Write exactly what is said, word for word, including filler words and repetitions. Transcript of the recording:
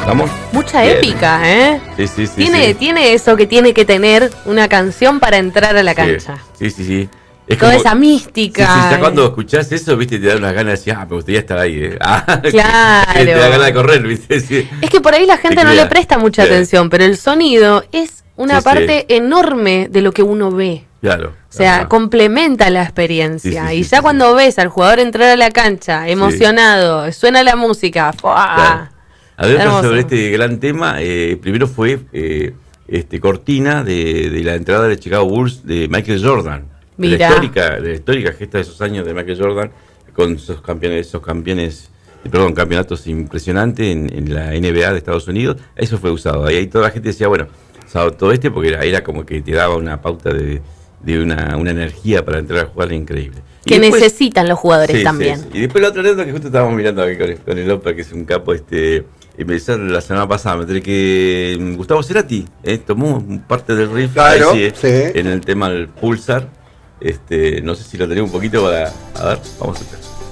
¿Estamos? Mucha Bien. épica, ¿eh? Sí, sí, sí. Tiene, sí. tiene eso que tiene que tener una canción para entrar a la cancha. Sí, sí, sí. Es Toda como, esa mística. Sí, sí, ya eh. cuando escuchás eso, viste, te da unas ganas de decir, ah, me gustaría estar ahí, ¿eh? Ah, Claro. Te da ganas de correr, viste. Sí. Es que por ahí la gente Te no crea. le presta mucha Sí. atención, pero el sonido es una Sí, parte enorme de lo que uno ve. Claro. O sea, Ajá. complementa la experiencia. Sí, sí, y sí, ya sí, cuando sí. ves al jugador entrar a la cancha, emocionado, suena la música, ¡fua! Claro. A ver, Hermoso. sobre este gran tema, eh, primero fue eh, este cortina de, de la entrada de Chicago Bulls de Michael Jordan. De la Mirá. histórica, de la histórica gesta de esos años de Michael Jordan, con esos campeones, esos campeones, eh, perdón, campeonatos impresionantes en, en la N B A de Estados Unidos. Eso fue usado. Ahí, ahí toda la gente decía, bueno, usado todo este porque era, era como que te daba una pauta de, de una, una energía para entrar a jugar increíble. Y Que después- necesitan los jugadores Sí, también. sí, sí. Y después la otra anécdota que justo estábamos mirando aquí con, con el Opa, que es un capo, este, empezó la semana pasada, me enteré que mm, Gustavo Cerati eh, tomó un parte del riff Claro, ahí, sí. en el tema del Pulsar. Este, no sé si lo tenía un poquito para. A ver, vamos a escuchar.